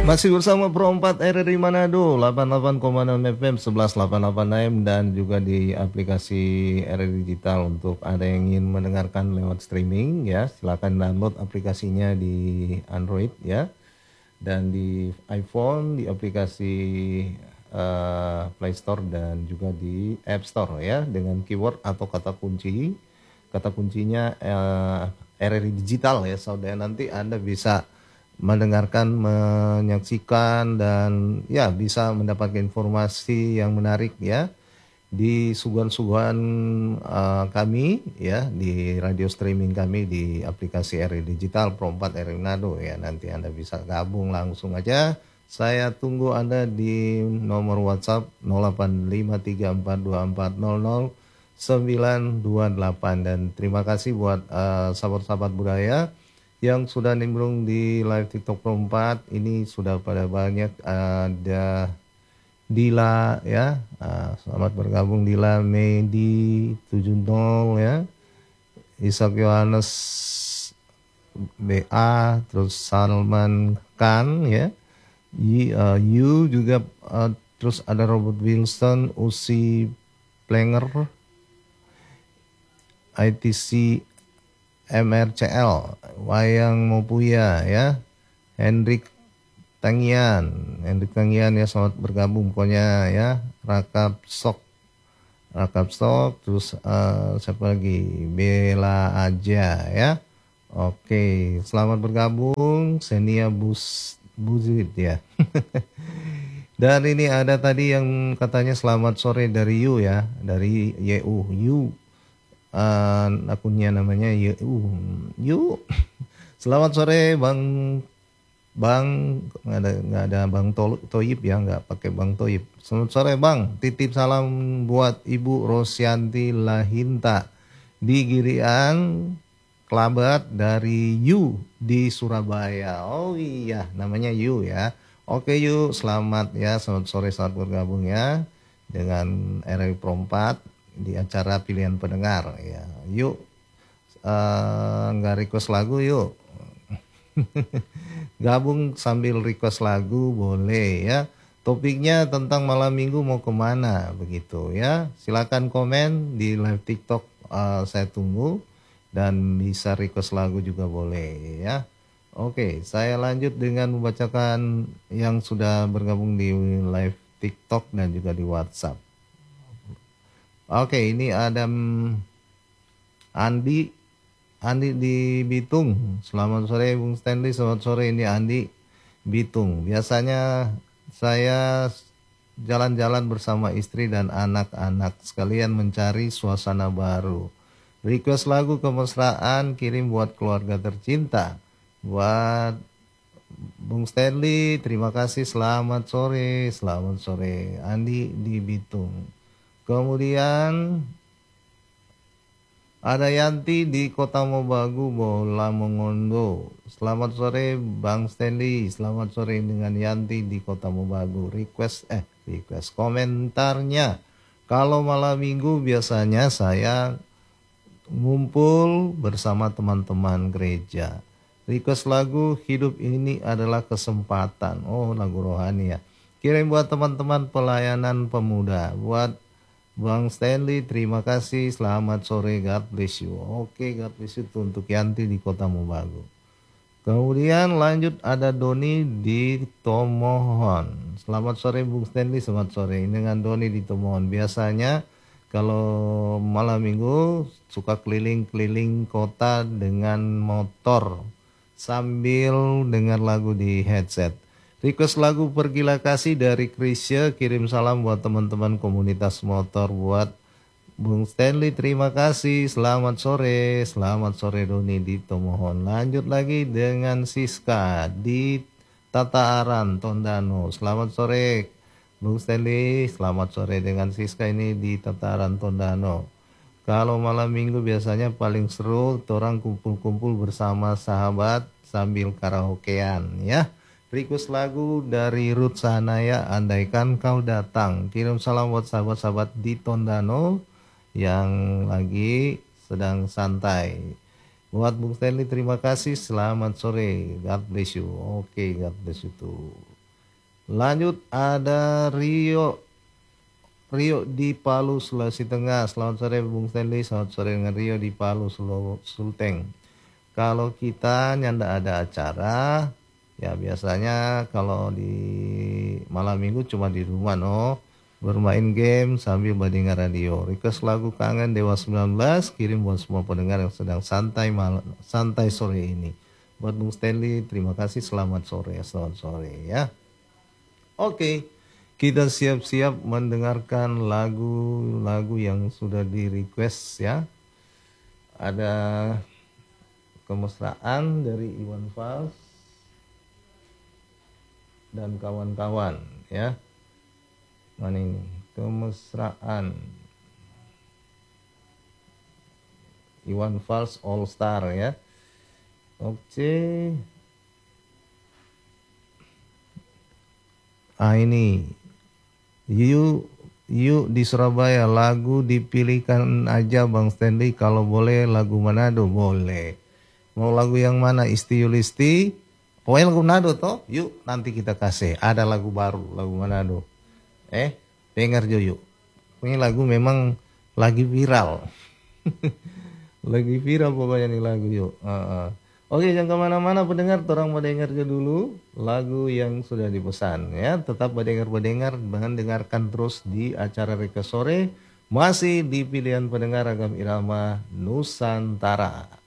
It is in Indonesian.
Masih bersama Pro 4 RRI Manado 88,6 FM 1188 AM dan juga di aplikasi RRI Digital untuk Anda yang ingin mendengarkan lewat streaming ya, silakan download aplikasinya di Android ya, dan di iPhone di aplikasi Play Store dan juga di App Store ya, dengan keyword atau kata kuncinya RRI Digital ya, saudara. Nanti Anda bisa mendengarkan, menyaksikan, dan ya bisa mendapatkan informasi yang menarik ya di suguhan-suguhan kami ya, di radio streaming kami di aplikasi RRI Digital Pro 4 RRI Manado ya. Nanti Anda bisa gabung langsung aja. Saya tunggu Anda di nomor WhatsApp 085344000928, dan terima kasih buat sahabat-sahabat budaya yang sudah nimbrung di live TikTok Pro 4. Ini sudah pada banyak, ada Dila ya, selamat bergabung Dila, Medi 70 ya, Ishak Yohanes BA, terus Salman Khan ya, Yu juga, terus ada Robert Wilson, Usi Plenger, ITC MRCL, Wayang Mopuya ya, Hendrik Tangian ya, selamat bergabung pokoknya ya, Rakap Sok, terus siapa lagi, Bella Aja ya. Oke, selamat bergabung Senia Buzit ya. Dan ini ada tadi yang katanya selamat sore dari Yu ya, dari Yu. Akunnya namanya Yu. Selamat sore Bang, nggak ada Bang Toyib ya, nggak pakai Bang Toyib. Selamat sore Bang, titip salam buat Ibu Rosyanti Lahinta di Girian Kelabat dari Yu di Surabaya. Oh iya, namanya Yu ya. Oke Yu, selamat ya, selamat sore, selamat bergabung ya dengan RRI Pro 4 di acara pilihan pendengar ya. Yuk, nggak request lagu yuk. Gabung sambil request lagu boleh ya. Topiknya tentang malam minggu mau kemana begitu ya. Silakan komen di live TikTok, saya tunggu, dan bisa request lagu juga boleh ya. Oke, saya lanjut dengan membacakan yang sudah bergabung di live TikTok dan juga di WhatsApp. Oke, ini ada Andi di Bitung. Selamat sore Bung Stanley, selamat sore, ini Andi Bitung. Biasanya saya jalan-jalan bersama istri dan anak-anak sekalian mencari suasana baru. Request lagu kemesraan kirim buat keluarga tercinta. Buat Bung Stanley, terima kasih, selamat sore Andi di Bitung. Kemudian ada Yanti di Kota Mobagu, Bola Mongondo. Selamat sore Bang Stanley, selamat sore dengan Yanti di Kota Mobagu. Request komentarnya. Kalau malam minggu biasanya saya ngumpul bersama teman-teman gereja. Request lagu Hidup Ini Adalah Kesempatan. Oh, lagu rohani ya. Kirim buat teman-teman pelayanan pemuda. Buat Bang Stanley, terima kasih. Selamat sore, God bless you. Oke, God bless you untuk Yanti di Kota Mobagu. Kemudian lanjut ada Doni di Tomohon. Selamat sore Bung Stanley, selamat sore. Ini dengan Doni di Tomohon. Biasanya kalau malam minggu suka keliling-keliling kota dengan motor sambil dengar lagu di headset. Request lagu Pergilah Kasih dari Krisya, kirim salam buat teman-teman komunitas motor. Buat Bung Stanley, terima kasih, selamat sore Doni di Tomohon. Lanjut lagi dengan Siska di Tataaran Tondano. Selamat sore Bung Stanley, selamat sore dengan Siska ini di Tataaran Tondano. Kalau malam minggu biasanya paling seru orang kumpul-kumpul bersama sahabat sambil karaokean ya. Request lagu dari Ruth Sanaya, Andaikan Kau Datang. Kirim salam buat sahabat-sahabat di Tondano yang lagi sedang santai. Buat Bung Stanley, terima kasih, selamat sore, God bless you. Oke, God bless you too. Lanjut ada Rio di Palu, Sulawesi Tengah. Selamat sore Bung Stanley, selamat sore dengan Rio di Palu, Sulteng. Kalau kita nyanda ada acara, ya biasanya kalau di malam minggu cuma di rumah bermain game sambil mendengar radio. Request lagu Kangen Dewa 19 kirim buat semua pendengar yang sedang santai sore ini. Buat Bung Stanley, terima kasih, selamat sore ya. Oke. Kita siap-siap mendengarkan lagu-lagu yang sudah di request ya. Ada Kemesraan dari Iwan Fals dan kawan-kawan ya. Mana ini? Kemesraan Iwan Fals All Star ya. Oke. Ini Yuk di Surabaya, lagu dipilihkan aja Bang Stanley, kalau boleh lagu Manado boleh. Mau lagu yang mana? Isti Yulisti, pokoknya lagu Manado toh. Yuk nanti kita kasih, ada lagu baru, lagu Manado. Dengar jo yuk. Ini lagu memang lagi viral. Lagi viral pokoknya nih lagu yuk. Oke, jangan kemana-mana pendengar, orang mendengar dulu lagu yang sudah dipesan ya. Tetap mendengar, mendengarkan terus di acara Reka Sore, masih di pilihan pendengar Ragam Irama Nusantara.